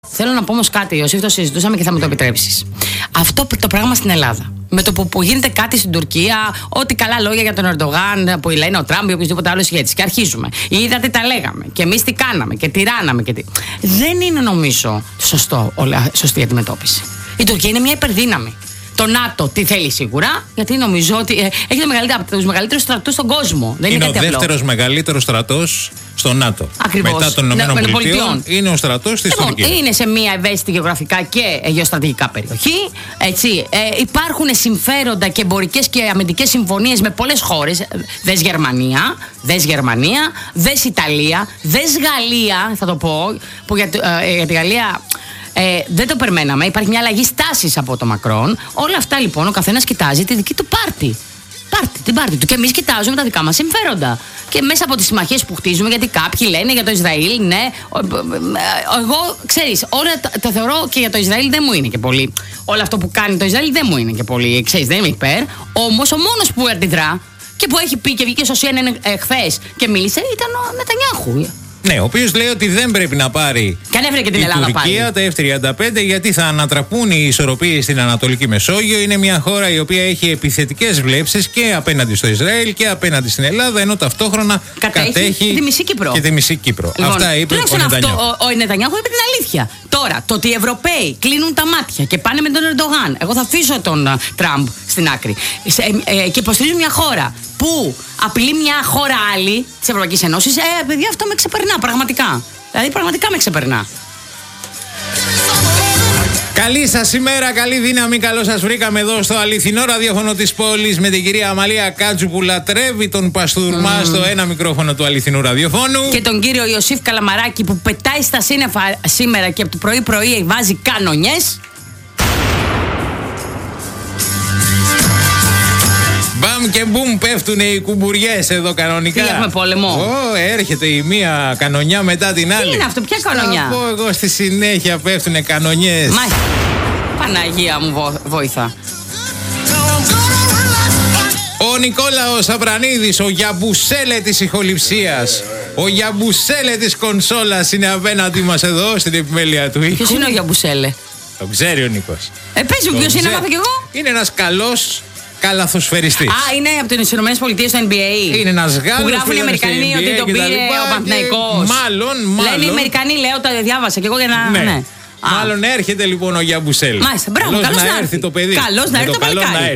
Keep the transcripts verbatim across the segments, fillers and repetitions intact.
Θέλω να πω όμως κάτι, Ιωσήφ, το συζητούσαμε και θα μου το επιτρέψεις. Αυτό το πράγμα στην Ελλάδα. Με το που, που γίνεται κάτι στην Τουρκία, ό,τι καλά λόγια για τον Ερντογάν που λένε ο Τραμπ ή οποιοδήποτε άλλο ηγέτης. Και αρχίζουμε. Είδατε, τα λέγαμε. Και εμείς τι κάναμε. Και τι ράναμε. Και τι... Δεν είναι, νομίζω, σωστό, σωστή αντιμετώπιση. Η Τουρκία είναι μια υπερδύναμη. Το ΝΑΤΟ τι θέλει σίγουρα, γιατί νομίζω ότι ε, έχει το μεγαλύτερο, από τους μεγαλύτερους στρατούς στον κόσμο. Δεν είναι, είναι ο δεύτερος μεγαλύτερος στρατός στο ΝΑΤΟ. Ακριβώς. Μετά των ΗΠΑ είναι ο στρατός της λοιπόν, Τουρκίας. Είναι σε μια ευαίσθητη γεωγραφικά και γεωστρατηγικά περιοχή. Έτσι, ε, υπάρχουν συμφέροντα και εμπορικές και αμυντικές συμφωνίες με πολλές χώρες. Δες Γερμανία, δες Γερμανία, δες Ιταλία, δες Γαλλία, θα το πω, που για, ε, για τη Γαλλία. Ε, δεν το περιμέναμε. Υπάρχει μια αλλαγή στάσης από το Μακρόν. Όλα αυτά λοιπόν ο καθένας κοιτάζει τη δική του πάρτη. Πάρτη, την πάρτη του. Και εμείς κοιτάζουμε τα δικά μας συμφέροντα. Και μέσα από τις συμμαχίες που χτίζουμε, γιατί κάποιοι λένε για το Ισραήλ, ναι. Εγώ, ξέρεις, όλα τα, τα θεωρώ και για το Ισραήλ δεν μου είναι και πολύ. Όλο αυτό που κάνει το Ισραήλ δεν μου είναι και πολύ. Ξέρεις, δεν είμαι υπέρ. Όμως ο μόνος που αντιδρά και που έχει πει και βγήκε στο Σι Εν Εν χθες και μίλησε ήταν ο Νετανιάχου. Ναι, ο οποίος λέει ότι δεν πρέπει να πάρει και ανέφερε και την η Ελλάδα Τουρκία πάλι. τα εφ τριάντα πέντε γιατί θα ανατραπούν οι ισορροπίες στην Ανατολική Μεσόγειο. Είναι μια χώρα η οποία έχει επιθετικές βλέψεις και απέναντι στο Ισραήλ και απέναντι στην Ελλάδα, ενώ ταυτόχρονα κατέχει, κατέχει τη μισή Κύπρο. Και τη μισή Κύπρο. Λοιπόν, αυτά είπε ο Νετανιάχου. Ο, ο Νετανιάχου είπε την αλήθεια. Τώρα, το ότι οι Ευρωπαίοι κλείνουν τα μάτια και πάνε με τον Ερντογάν, εγώ θα αφήσω τον uh, Τραμπ στην άκρη, σε, ε, ε, και υποστηρίζουν μια χώρα που απειλεί μια χώρα άλλη της Ευρωπαϊκής Ένωσης, ε, παιδιά, αυτό με ξεπερνά πραγματικά. Δηλαδή, πραγματικά με ξεπερνά. Καλή σας ημέρα, καλή δύναμη, καλώς σας βρήκαμε εδώ στο αληθινό ραδιόφωνο της πόλης με την κυρία Αμαλία Κάτζου που λατρεύει τον Παστούρμα mm. στο ένα μικρόφωνο του αληθινού ραδιοφώνου. Και τον κύριο Ιωσήφ Καλαμαράκη που πετάει στα σύννεφα σήμερα και από το πρωί-πρωί βάζει κανονιές. Μπαμ και μπουμ πέφτουν οι κουμπουριές εδώ κανονικά. Τι έχουμε πόλεμο. Ω, έρχεται η μία κανονιά μετά την άλλη. Τι είναι αυτό, ποια κανονιά. Θα πω εγώ στη συνέχεια πέφτουνε κανονιές. Μα, Παναγία μου βο, βοήθα. Ο Νικόλαος Απρανίδης, ο Γιαμπουσέλε της ηχοληψίας, ο Γιαμπουσέλε της κονσόλας είναι απέναντι μας εδώ στην επιμέλεια του ήχου. Ποιος είναι ο Γιαμπουσέλε? Το ξέρει ο Νίκος. Ε, πες μου ποιος είναι, μάθω κι εγώ. Είναι ένας καλός καλαθοσφαιριστής. Α, είναι από τις ΗΠΑ στο Εν Μπι Έι. Είναι ένας Γάλλος που γράφουν οι Αμερικανοί ότι τον πήρε ο Παναθηναϊκός. Μάλλον, μάλλον. Λένε οι Αμερικανοί, λέω, τα διάβασα και εγώ για να. Ναι. ναι. Μάλλον έρχεται λοιπόν ο Γιαμπουσέλ. Μάλιστα, μπράβο, καλώς καλώς να, να έρθει το παιδί. Καλώς να έρθει το παλικάρι.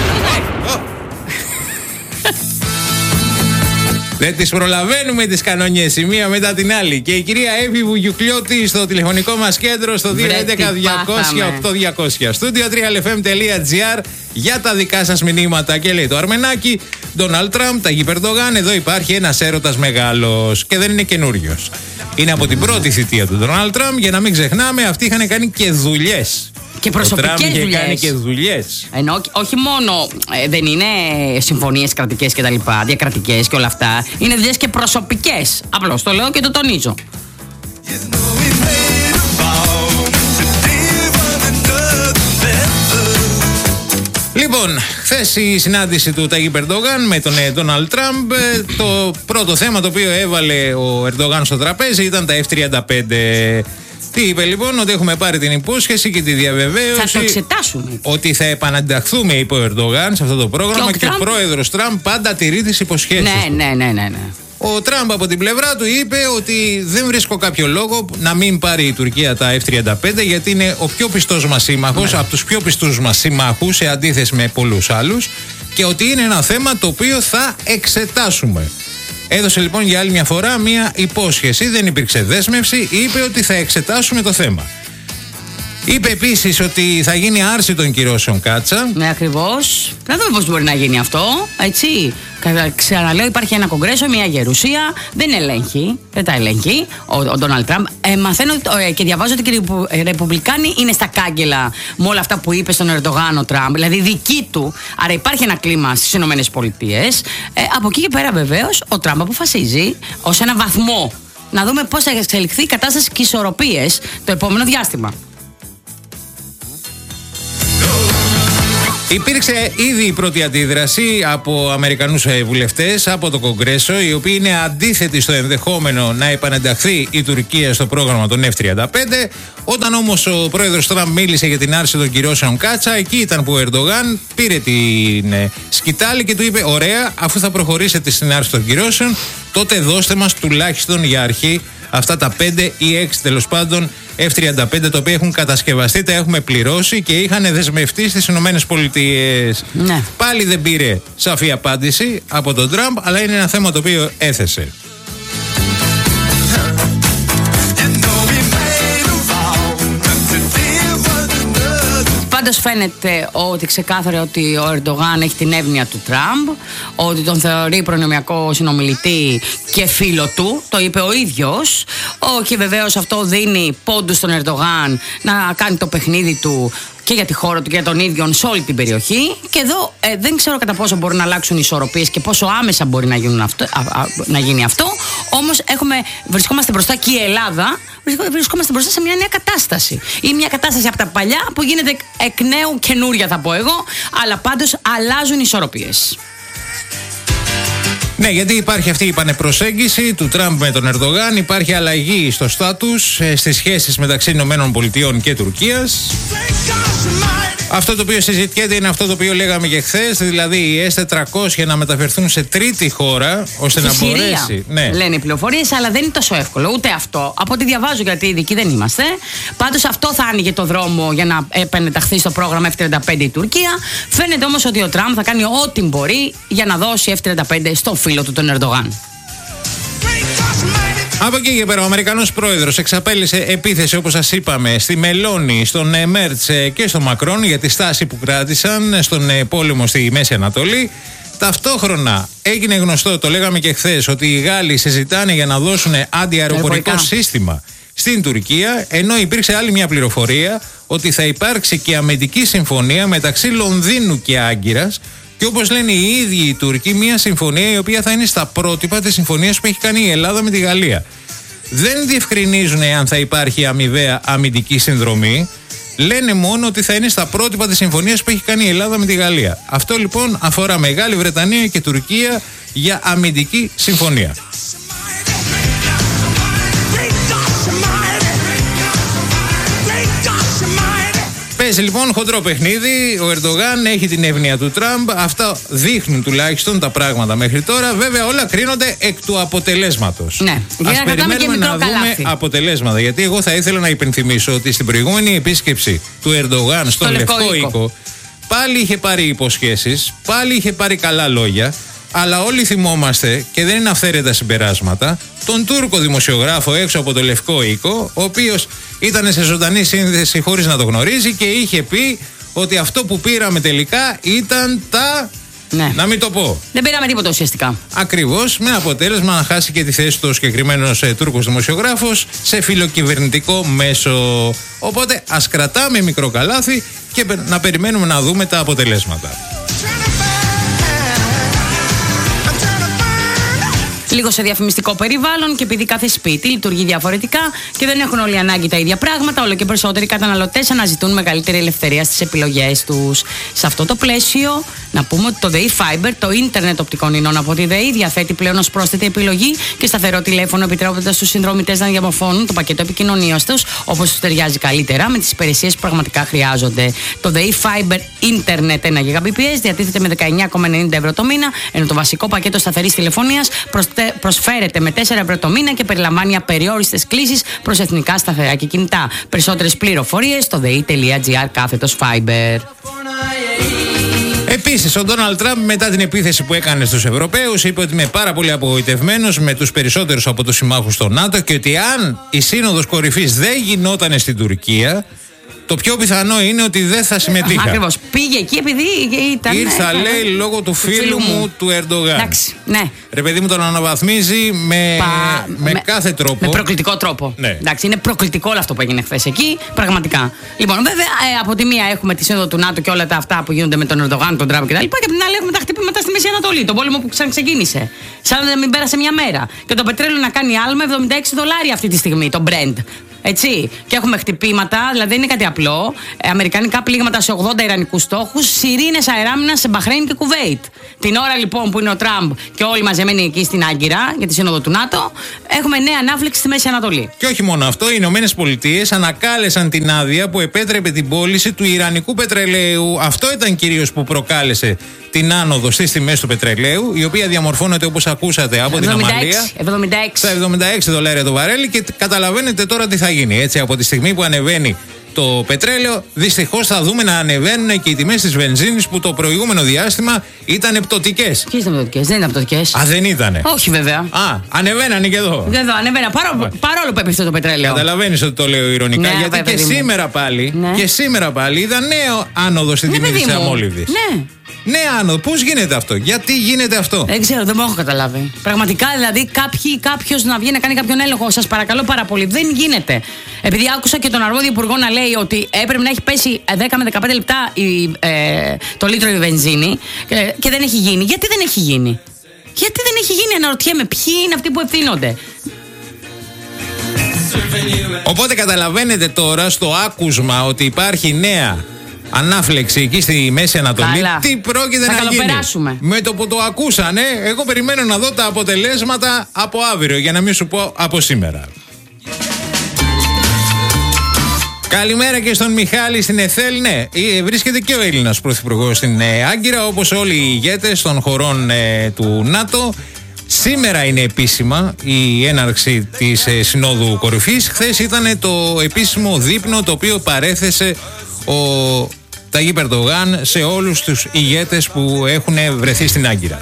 Δεν τις προλαβαίνουμε τις κανονιές η μία μετά την άλλη. Και η κυρία Εύη Βουγιουκλιώτη στο τηλεφωνικό μας κέντρο στο δύο έντεκα διακόσια οκτώ διακόσια. Studio τρία ελ εφ εμ τελεία τζι άρ για τα δικά σας μηνύματα. Και λέει το Αρμενάκι, Ντόναλντ Τραμπ, Ταγίπ Ερντογάν, εδώ υπάρχει ένας έρωτας μεγάλος. Και δεν είναι καινούριος. Είναι από την πρώτη θητεία του Ντόναλντ Τραμπ. Για να μην ξεχνάμε, αυτοί είχαν κάνει και δουλειές. Και προσωπικές δουλειές. Κάνει και δουλειές. Ενώ όχι μόνο ε, δεν είναι συμφωνίες κρατικές και τα λοιπά, διακρατικές και όλα αυτά. Είναι δουλειές και προσωπικές. Απλώς το λέω και το τονίζω. Λοιπόν, χθες η συνάντηση του Ταγίπ Ερντογάν με τον Ντόναλντ Τραμπ. Το πρώτο θέμα το οποίο έβαλε ο Ερντογάν στο τραπέζι ήταν τα εφ τριάντα πέντε. Τι είπε λοιπόν, ότι έχουμε πάρει την υπόσχεση και τη διαβεβαίωση. Θα το εξετάσουμε. Ότι θα επανανταχθούμε, είπε ο Ερντογάν, σε αυτό το πρόγραμμα και, και ο, ο πρόεδρος Τραμπ πάντα τηρεί τις υποσχέσεις. Ναι, ναι, ναι, ναι, ναι. Ο Τραμπ από την πλευρά του είπε ότι δεν βρίσκω κάποιο λόγο να μην πάρει η Τουρκία τα εφ τριάντα πέντε γιατί είναι ο πιο πιστός μας σύμμαχος, ναι. από τους πιο πιστούς μας συμμάχους σε αντίθεση με πολλούς άλλους και ότι είναι ένα θέμα το οποίο θα εξετάσουμε. Έδωσε λοιπόν για άλλη μια φορά μια υπόσχεση, δεν υπήρξε δέσμευση, είπε ότι θα εξετάσουμε το θέμα. Είπε επίσης ότι θα γίνει άρση των κυρώσεων Κάτσα. Ναι, ακριβώς. Να δούμε πώς μπορεί να γίνει αυτό. Έτσι. Ξαναλέω, υπάρχει ένα κογκρέσο, μια γερουσία. Δεν ελέγχει. Δεν τα ελέγχει ο Ντόναλντ Τραμπ. Ε, μαθαίνω ε, και διαβάζω ότι και οι Ρεπουμπλικάνοι είναι στα κάγκελα με όλα αυτά που είπε στον Ερντογάν ο Τραμπ. Δηλαδή δική του. Άρα υπάρχει ένα κλίμα στις ΗΠΑ. Ε, από εκεί και πέρα βεβαίως ο Τραμπ αποφασίζει ως ένα βαθμό να δούμε πώς θα εξελιχθεί η κατάσταση και οι ισορροπίες το επόμενο διάστημα. Υπήρξε ήδη η πρώτη αντίδραση από Αμερικανούς βουλευτές από το Κογκρέσο, οι οποίοι είναι αντίθετοι στο ενδεχόμενο να επανενταχθεί η Τουρκία στο πρόγραμμα των εφ τριάντα πέντε. Όταν όμως ο πρόεδρος Τραμπ μίλησε για την άρση των κυρώσεων κάτσα, εκεί ήταν που ο Ερντογάν πήρε την σκητάλη και του είπε: ωραία, αφού θα προχωρήσετε στην άρση των κυρώσεων, τότε δώστε μας τουλάχιστον για αρχή αυτά τα πέντε ή έξι τέλος πάντων εφ τριάντα πέντε, τα οποία έχουν κατασκευαστεί, τα έχουμε πληρώσει και είχαν δεσμευτεί στις Ηνωμένες Πολιτείες. Ναι. Πάλι δεν πήρε σαφή απάντηση από τον Τραμπ, αλλά είναι ένα θέμα το οποίο έθεσε. Πάντως φαίνεται ότι ξεκάθαρα ότι ο Ερντογάν έχει την εύνοια του Τραμπ, ότι τον θεωρεί προνομιακό συνομιλητή και φίλο του, το είπε ο ίδιος. Και βεβαίως αυτό δίνει πόντους στον Ερντογάν να κάνει το παιχνίδι του και για τη χώρα του και για τον ίδιο σε όλη την περιοχή. Και εδώ ε, δεν ξέρω κατά πόσο μπορούν να αλλάξουν οι ισορροπίες και πόσο άμεσα μπορεί να, γίνουν αυτό, α, α, να γίνει αυτό. Όμως έχουμε, βρισκόμαστε μπροστά και η Ελλάδα βρισκόμαστε μπροστά σε μια νέα κατάσταση. Ή μια κατάσταση από τα παλιά που γίνεται εκ νέου καινούρια, θα πω εγώ. Αλλά πάντως αλλάζουν οι ισορροπίες. Ναι, γιατί υπάρχει αυτή η πανεπροσέγγιση του Τραμπ με τον Ερντογάν, υπάρχει αλλαγή στο στάτους, στις σχέσεις μεταξύ Ηνωμένων Πολιτειών και Τουρκίας. Αυτό το οποίο συζητιέται είναι αυτό το οποίο λέγαμε και χθες, δηλαδή οι ες τετρακόσια να μεταφερθούν σε τρίτη χώρα, ώστε στη να Συρία, μπορέσει. Ναι. Λένε οι πληροφορίες, αλλά δεν είναι τόσο εύκολο. Ούτε αυτό. Από ό,τι διαβάζω, γιατί ειδικοί δεν είμαστε. Πάντως αυτό θα άνοιγε το δρόμο για να επανενταχθεί στο πρόγραμμα εφ τριάντα πέντε η Τουρκία. Φαίνεται όμως ότι ο Τραμπ θα κάνει ό,τι μπορεί για να δώσει εφ τριάντα πέντε στον φίλο του τον Ερντογάν. Από εκεί και πέρα, ο Αμερικανός πρόεδρος εξαπέλυσε επίθεση, όπως σας είπαμε, στη Μελώνη, στον Μέρτς και στον Μακρόν για τη στάση που κράτησαν στον πόλεμο στη Μέση Ανατολή. Ταυτόχρονα έγινε γνωστό, το λέγαμε και χθες, ότι οι Γάλλοι συζητάνε για να δώσουν αντιαεροπορικό σύστημα στην Τουρκία, ενώ υπήρξε άλλη μια πληροφορία ότι θα υπάρξει και αμυντική συμφωνία μεταξύ Λονδίνου και Άγκυρας. Και όπως λένε οι ίδιοι οι Τούρκοι, μια συμφωνία η οποία θα είναι στα πρότυπα της συμφωνίας που έχει κάνει η Ελλάδα με τη Γαλλία. Δεν διευκρινίζουν αν θα υπάρχει αμοιβαία αμυντική συνδρομή. Λένε μόνο ότι θα είναι στα πρότυπα της συμφωνίας που έχει κάνει η Ελλάδα με τη Γαλλία. Αυτό λοιπόν αφορά Μεγάλη Βρετανία και Τουρκία για αμυντική συμφωνία. Παίζει λοιπόν χοντρό παιχνίδι. Ο Ερντογάν έχει την εύνοια του Τραμπ. Αυτά δείχνουν τουλάχιστον τα πράγματα μέχρι τώρα. Βέβαια, όλα κρίνονται εκ του αποτελέσματος. Ναι, για Ας να περιμένουμε να καλάθι. δούμε αποτελέσματα. Γιατί εγώ θα ήθελα να υπενθυμίσω ότι στην προηγούμενη επίσκεψη του Ερντογάν στον Στο Λευκό Οίκο. Οίκο, πάλι είχε πάρει υποσχέσεις, πάλι είχε πάρει καλά λόγια. Αλλά όλοι θυμόμαστε, και δεν είναι αυθαίρετα συμπεράσματα, τον Τούρκο δημοσιογράφο έξω από το Λευκό Οίκο, ο οποίος ήταν σε ζωντανή σύνδεση χωρίς να το γνωρίζει και είχε πει ότι αυτό που πήραμε τελικά ήταν τα... Ναι. Να μην το πω. Δεν πήραμε τίποτα ουσιαστικά. Ακριβώς, με αποτέλεσμα να χάσει και τη θέση του ο συγκεκριμένος ε, Τούρκος δημοσιογράφος σε φιλοκυβερνητικό μέσο. Οπότε ας κρατάμε μικρό καλάθι και να περιμένουμε να δούμε τα αποτελέσματα. Λίγο σε διαφημιστικό περιβάλλον, και επειδή κάθε σπίτι λειτουργεί διαφορετικά και δεν έχουν όλοι ανάγκη τα ίδια πράγματα, όλο και περισσότεροι καταναλωτές αναζητούν μεγαλύτερη ελευθερία στις επιλογές τους. Σε αυτό το πλαίσιο, να πούμε ότι το ΔΕΗ Fiber, το ίντερνετ οπτικών ινών από τη ΔΕΗ, διαθέτει πλέον ως πρόσθετη επιλογή και σταθερό τηλέφωνο, επιτρέποντας στους συνδρομητές να διαμορφώνουν το πακέτο επικοινωνίας τους όπως τους ταιριάζει καλύτερα με τις υπηρεσίες που πραγματικά χρειάζονται. Το ΔΕΗ Fiber Ίντερνετ ένα γιγαμπιτ διατίθεται με δεκαεννιά κόμμα ενενήντα ευρώ το μήνα, ενώ το βασικό πακέτο σταθερής τηλεφωνίας προσφέρεται με τέσσερα ευρώ το μήνα και περιλαμβάνει απεριόριστες κλήσεις προς εθνικά σταθερά και κινητά. Περισσότερες πληροφορίες στο dei.gr κάθετος Fiber. Επίσης, ο Ντόναλντ Τραμπ, μετά την επίθεση που έκανε στους Ευρωπαίους, είπε ότι είμαι πάρα πολύ απογοητευμένος με τους περισσότερους από τους συμμάχους στο ΝΑΤΟ και ότι αν η Σύνοδος Κορυφής δεν γινόταν στην Τουρκία, το πιο πιθανό είναι ότι δεν θα συμμετείχα. Ακριβώς. Πήγε εκεί επειδή ήταν. Ήρθα, λέει, λόγω του φίλου, φίλου μου, μου του Ερντογάν. Εντάξει, ναι. Ρε παιδί μου, τον αναβαθμίζει με, Πα... με, με κάθε τρόπο. Με προκλητικό τρόπο. Ναι. Εντάξει, είναι προκλητικό όλο αυτό που έγινε χθες εκεί. Πραγματικά. Λοιπόν, βέβαια, ε, από τη μία έχουμε τη σύνοδο του ΝΑΤΟ και όλα τα αυτά που γίνονται με τον Ερντογάν, τον Τραμπ κτλ. Και από την άλλη έχουμε τα χτυπήματα στη Μέση Ανατολή. Τον πόλεμο που ξαναξεκίνησε. Σαν να μην πέρασε μια μέρα. Και το πετρέλαιο να κάνει άλμα εβδομήντα έξι δολάρια αυτή τη στιγμή, το Brent. Έτσι. Και έχουμε χτυπήματα, δηλαδή δεν είναι κάτι απλό. Ε, αμερικανικά πλήγματα σε ογδόντα ιρανικούς στόχους, σιρήνες αεράμινας σε Μπαχρέιν και Κουβέιτ. Την ώρα λοιπόν που είναι ο Τραμπ και όλοι μαζεμένοι εκεί στην Άγκυρα για τη σύνοδο του ΝΑΤΟ, έχουμε νέα ανάφλεξη στη Μέση Ανατολή. Και όχι μόνο αυτό, οι Ηνωμένες Πολιτείες ανακάλεσαν την άδεια που επέτρεπε την πώληση του ιρανικού πετρελαίου. Αυτό ήταν κυρίως που προκάλεσε την άνοδο στις τιμές του πετρελαίου, η οποία διαμορφώνεται, όπως ακούσατε, από εβδομήντα έξι, την Αμαλία εβδομήντα έξι. στα εβδομήντα έξι δολάρια το βαρέλι. Και καταλαβαίνετε τώρα τι θα γίνει. Έτσι, από τη στιγμή που ανεβαίνει το πετρέλαιο, δυστυχώς θα δούμε να ανεβαίνουν και οι τιμές της βενζίνης που το προηγούμενο διάστημα ήταν πτωτικές. Ποιες ήταν πτωτικές, δεν ήταν πτωτικές. Α, δεν ήτανε. Όχι, βέβαια. Α, ανεβαίνανε και εδώ. Εδώ ανεβαίνα, παρόλο, παρόλο που έπεσε το πετρέλαιο. Καταλαβαίνεις ότι το λέω ειρωνικά, Ναι, γιατί και παιδί μου. σήμερα πάλι, Ναι. και σήμερα πάλι είδα νέο άνοδο στην Ναι, τιμή παιδί της μου. αμόλυβδης. Ναι. Νέα άνοδο. Πώς γίνεται αυτό, γιατί γίνεται αυτό. Δεν ξέρω, δεν μου έχω καταλάβει. Πραγματικά, δηλαδή, κάποιο να βγει να κάνει κάποιον έλεγχο, σας παρακαλώ πάρα πολύ. Δεν γίνεται. Επειδή άκουσα και τον αρμόδιο υπουργό να λέει ότι έπρεπε να έχει πέσει δέκα με δεκαπέντε λεπτά η, ε, το λίτρο η βενζίνη και, και δεν έχει γίνει. Γιατί δεν έχει γίνει. Γιατί δεν έχει γίνει, αναρωτιέμαι, ποιοι είναι αυτοί που ευθύνονται. Οπότε καταλαβαίνετε τώρα στο άκουσμα ότι υπάρχει νέα ανάφλεξη εκεί στη Μέση Ανατολή. Καλά. Τι πρόκειται Θα να γίνει. καλοπεράσουμε. Με το που το ακούσανε, εγώ περιμένω να δω τα αποτελέσματα από αύριο, για να μην σου πω από σήμερα. Καλημέρα και στον Μιχάλη στην ΕΘΕΛ. Ναι, βρίσκεται και ο Έλληνας πρωθυπουργός στην Άγκυρα, όπως όλοι οι ηγέτες των χωρών ε, του ΝΑΤΟ. Σήμερα είναι επίσημα η έναρξη της ε, Συνόδου Κορυφής. Χθες ήταν το επίσημο δείπνο το οποίο παρέθεσε ο Ταγίπ Ερντογάν σε όλους τους ηγέτες που έχουν βρεθεί στην Άγκυρα.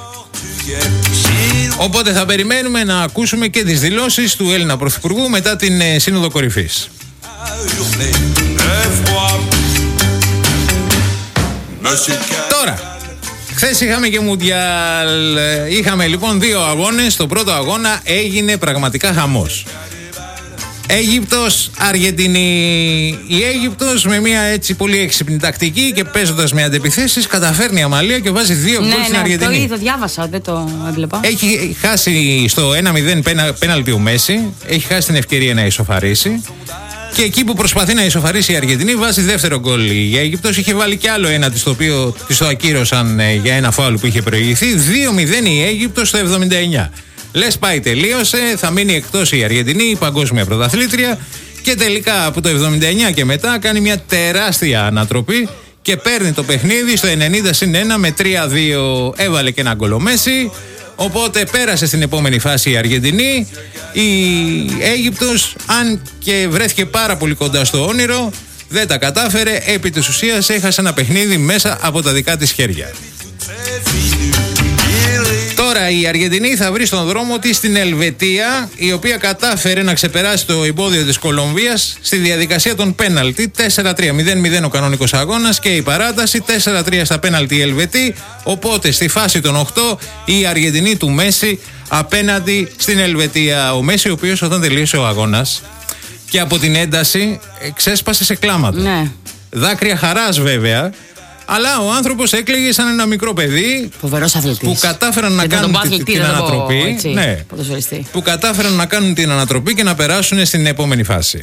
Οπότε θα περιμένουμε να ακούσουμε και τις δηλώσεις του Έλληνα Πρωθυπουργού μετά την ε, Σύνοδο Κορυφής. Τώρα, χθες είχαμε και Μουντιάλ. Είχαμε λοιπόν δύο αγώνες. Στο πρώτο αγώνα έγινε πραγματικά χαμός. Αίγυπτος, Αργεντινή. Η Αίγυπτος με μια έτσι πολύ έξυπνη τακτική και παίζοντας με αντεπιθέσεις καταφέρνει αμαλία και βάζει δύο γκολ Ναι, στην ναι, Αργεντινή. το είδα, το διάβασα, δεν το έβλεπα. Έχει χάσει στο ένα μηδέν πένα, πέναλτι ο Μέση. Έχει χάσει την ευκαιρία να ισοφαρίσει. Και εκεί που προσπαθεί να ισοφαρίσει η Αργεντινή, βάζει δεύτερο γκολ η Αίγυπτος. Είχε βάλει κι άλλο ένα, το οποίο της το ακύρωσαν ε, για ένα φάουλ που είχε προηγηθεί. δύο μηδέν η Αίγυπτος στο εβδομήντα εννιά. Λες πάει, τελείωσε. Θα μείνει εκτός η Αργεντινή, η παγκόσμια πρωταθλήτρια. Και τελικά από το εβδομήντα εννιά και μετά κάνει μια τεράστια ανατροπή και παίρνει το παιχνίδι στο ενενήντα συν ένα με τρία δύο. Έβαλε και ένα γκολ ο Μέση. Οπότε πέρασε στην επόμενη φάση η Αργεντινή. Η Αίγυπτος, αν και βρέθηκε πάρα πολύ κοντά στο όνειρο, δεν τα κατάφερε. Επί της ουσίας έχασε ένα παιχνίδι μέσα από τα δικά της χέρια. Τώρα η Αργεντινή θα βρει στον δρόμο της στην Ελβετία, η οποία κατάφερε να ξεπεράσει το εμπόδιο της Κολομβίας στη διαδικασία των πέναλτι. τέσσερα τρία, μηδέν μηδέν ο κανονικός αγώνας και η παράταση, τέσσερα τρία στα πέναλτι η Ελβετή. Οπότε στη φάση των οκτώ η Αργεντινή του Μέση απέναντι στην Ελβετία. Ο Μέση, ο οποίος όταν τελείωσε ο αγώνας και από την ένταση ξέσπασε σε κλάματα. Ναι. Δάκρυα χαράς βέβαια. Αλλά ο άνθρωπος έκλαιγε σαν ένα μικρό παιδί. Φοβερός αθλητής. Που κατάφεραν να Και κάνουν τον την, αθλητή, την δεν το πω ανατροπή. έτσι, Ναι, ποδοσφαιριστή. που κατάφεραν να κάνουν την ανατροπή και να περάσουν στην επόμενη φάση.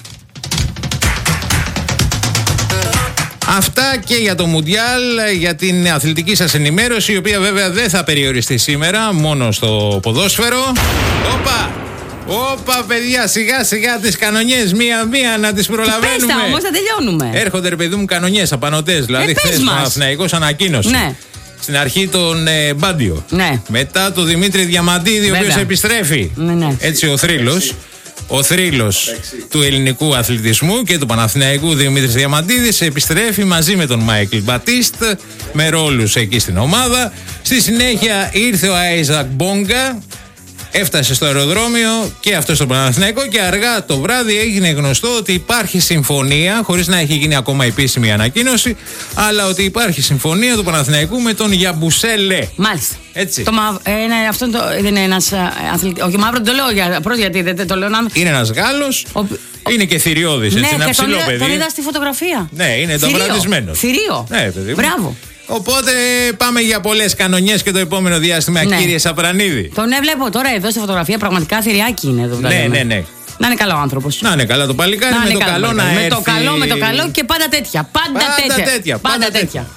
Αυτά και για το Μουντιάλ, για την αθλητική σας ενημέρωση, η οποία βέβαια δεν θα περιοριστεί σήμερα μόνο στο ποδόσφαιρο. Όπα! Όπα, παιδιά, σιγά σιγά τις κανονιές, μία-μία να τις προλαβαίνουμε. Πες τα όμως, θα τελειώνουμε. Έρχονται, ρε παιδί μου, κανονιές, απανωτές. Δηλαδή, Ε, πες χθες ο μας. Αθηναϊκός ανακοίνωσε. Ναι. Στην αρχή τον ε, Μπάντιο. Ναι. Μετά τον Δημήτρη Διαμαντίδη, ο Βέβαια. οποίος επιστρέφει. Ναι, ναι. Έτσι ο θρύλος. Ο θρύλος του ελληνικού αθλητισμού και του Παναθηναϊκού Δημήτρης Διαμαντίδης επιστρέφει μαζί με τον Μάικλ Μπατίστ με ρόλους εκεί στην ομάδα. Στη συνέχεια ήρθε ο Άιζακ Μπόγκα. Έφτασε στο αεροδρόμιο και αυτό στο Παναθηναϊκό και αργά το βράδυ έγινε γνωστό ότι υπάρχει συμφωνία, χωρίς να έχει γίνει ακόμα επίσημη ανακοίνωση, αλλά ότι υπάρχει συμφωνία του Παναθηναϊκού με τον Γιαμπουσέλε. Μάλιστα. Έτσι. Το μαύ, ε, ναι, αυτό το, δεν είναι ένας αθλητής. Όχι, μαύρο το λέω για, πρώτα γιατί δεν το λέω να. Είναι ένας Γάλλος, Ο, είναι και θηριώδης, ναι, έτσι, ένα και τον, ψηλό είδα- παιδί. τον είδα στη φωτογραφία. Ναι, είναι Θηρίο. ταυρατισμένος. Θηρίο. Ναι, παιδί μου. Μπράβο. Οπότε πάμε για πολλές κανονιές και το επόμενο διάστημα, Ναι. κύριε Σαπρανίδη. Τον έβλεπω τώρα εδώ στη φωτογραφία, πραγματικά θηριάκι είναι εδώ. Ναι, ναι, ναι. Να είναι καλό άνθρωπος. Να είναι καλά το παλικάρι, με το καλό, καλό να έρθει. Με το καλό, με το καλό και πάντα τέτοια. Πάντα, πάντα τέτοια. τέτοια. Πάντα, πάντα τέτοια. τέτοια.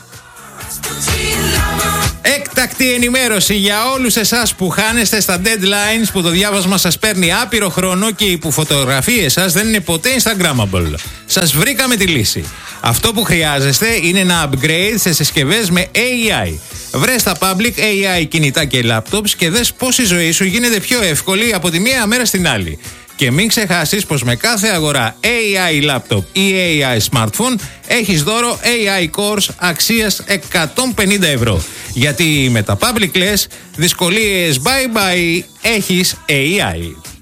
Έκτακτη ενημέρωση για όλους εσάς που χάνεστε στα deadlines, που το διάβασμα σας παίρνει άπειρο χρόνο και οι που φωτογραφίες σας δεν είναι ποτέ Instagrammable. Σας βρήκαμε τη λύση. Αυτό που χρειάζεστε είναι ένα upgrade σε συσκευές με έι άι. Βρες στα public έι άι κινητά και laptops και δες πώς η ζωή σου γίνεται πιο εύκολη από τη μία μέρα στην άλλη. Και μην ξεχάσεις πως με κάθε αγορά έι άι laptop ή έι άι smartphone έχεις δώρο έι άι cores αξίας εκατόν πενήντα ευρώ. Γιατί με τα public λες, δυσκολίες bye bye, έχεις έι άι.